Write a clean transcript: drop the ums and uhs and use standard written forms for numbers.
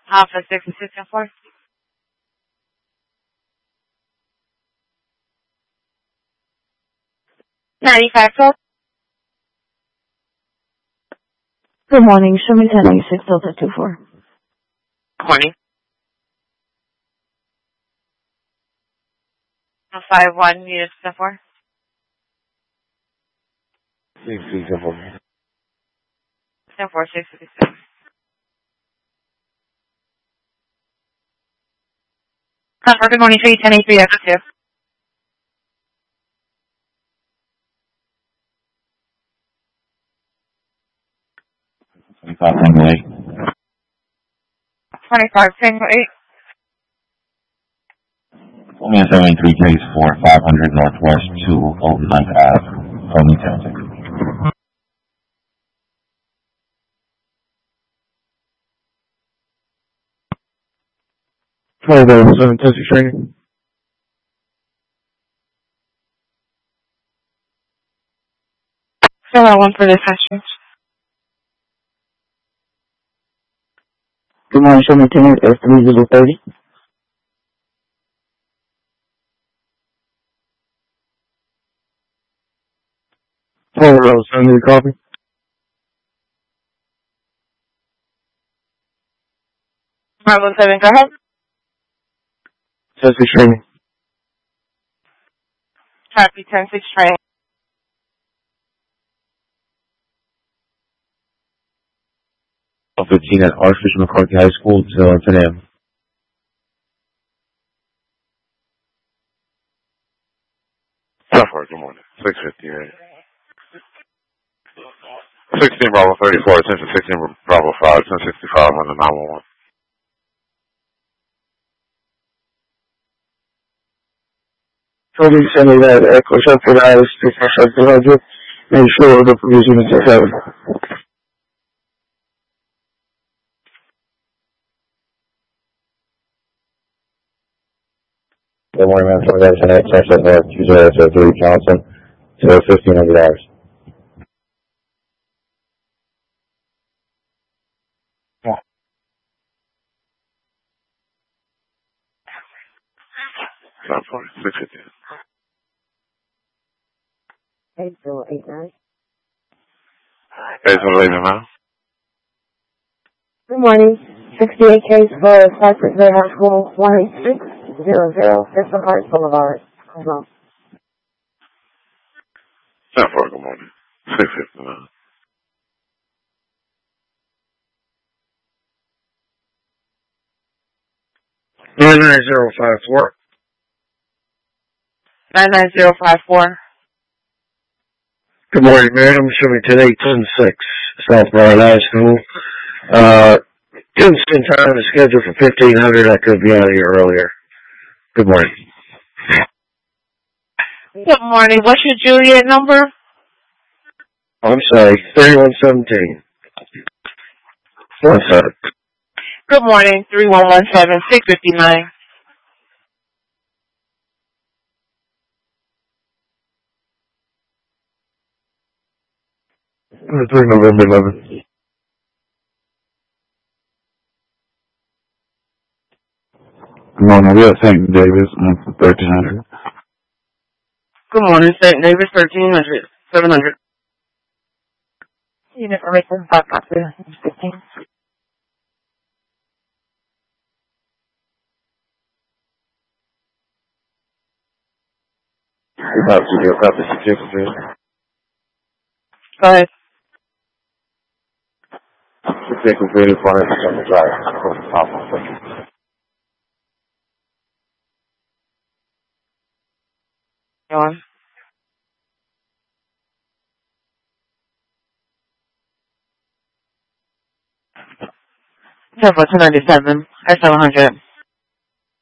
Alpha 6 Assistant Force. 9512. Good morning. Show me 1086 Delta 24. Morning. 51 units 4. 637. 4 656. Good morning, 31083 X 2. 25 Tango 8. 25 Tango 8. 783 case for 500 Northwest 209th Ave, Tony Townsend. Testing training. Fill out one for this session. Good morning. Show me 103030. Hello, send me the copy. Bravo 7, go ahead. Testing training. Copy 10-6 train. 15 at Archbishop McCarthy High School till 10 a.m. Good morning. 658. 16 Bravo 34, attention 16 Bravo 5, 1065 on the 911. Toby, send me that Echo Shepherd Iris 200. Make sure the provision is at 7. Good morning, man. 20 Sunset North, 2003 Johnson, till $1,500. Not 40, 650. 8089. 8089. Good morning. 68 case for Cypress Bay High School 18600 Fisher Heart Boulevard. Hold on. Not 40, good morning. 659. 99054. 99054. Good morning, madam. Show me 10816 South Bryan High School. Didn't spend time on the schedule for 1500. I could be out of here earlier. Good morning. Good morning. What's your Juliet number? I'm sorry, 3117. 17. Good morning, 3117 659. 3 November 11. Good morning, we have St. Davis, 1300. Good morning, St. Davis, 1300, 700. Unit information, 5.315. Go ahead. Completed 400% drive. Go on. Temple 297, S700.